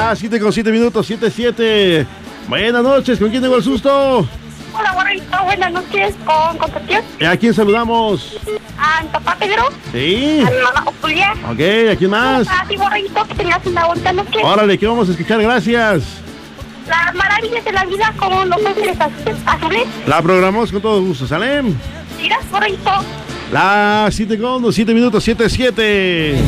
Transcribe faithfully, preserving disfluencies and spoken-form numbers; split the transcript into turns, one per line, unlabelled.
Las siete con siete minutos, siete siete. Buenas noches, ¿con quién tengo el susto?
Hola, Borrito, buenas noches, con Concepción.
¿A quién saludamos?
A mi papá Pedro.
Sí.
A mi mamá Julia.
Ok, ¿a quién más?
A ti, Borrito, que tengas una bonita noche.
Órale, ¿qué vamos a escuchar? Gracias.
Las maravillas de la vida como Los Ángeles Azules.
La programamos con todo gusto, ¿sale?
Gracias, Borrito.
Las siete con siete minutos, siete siete.